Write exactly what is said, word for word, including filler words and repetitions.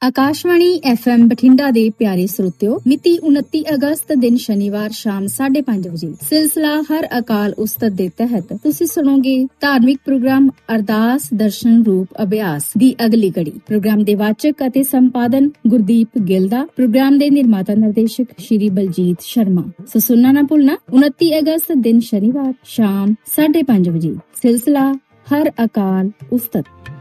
Akashvani F M Bathinda ਦੇ ਪਿਆਰੇ ਸਰੋਤਿਓ, ਮਿਤੀ ਉਨੱਤੀ ਅਗਸਤ ਦਿਨ ਸ਼ਨੀਵਾਰ ਸ਼ਾਮ ਸਾਢੇ ਪੰਜ ਵਜੇ ਸਿਲਸਿਲਾ ਹਰ ਅਕਾਲ ਉਸਤਤ ਦੇ ਤਹਿਤ ਤੁਸੀਂ ਸੁਣੋਗੇ ਧਾਰਮਿਕ ਪ੍ਰੋਗਰਾਮ ਅਰਦਾਸ ਦਰਸ਼ਨ ਰੂਪ ਅਭਿਆਸ ਦੀ ਅਗਲੀ ਕੜੀ। ਪ੍ਰੋਗਰਾਮ ਦੇ ਵਾਚਕ ਅਤੇ ਸੰਪਾਦਨ ਗੁਰਦੀਪ ਗਿੱਲ ਦਾ, ਪ੍ਰੋਗਰਾਮ ਦੇ ਨਿਰਮਾਤਾ ਨਿਰਦੇਸ਼ਕ ਸ਼੍ਰੀ ਬਲਜੀਤ ਸ਼ਰਮਾ। ਸੋ ਸੁਣਨਾ ਨਾ ਭੁੱਲਣਾ, ਉਨੱਤੀ ਅਗਸਤ ਦਿਨ ਸ਼ਨੀਵਾਰ ਸ਼ਾਮ ਸਾਢੇ ਪੰਜ ਵਜੇ ਸਿਲਸਿਲਾ ਹਰ ਅਕਾਲ ਉਸਤਤ।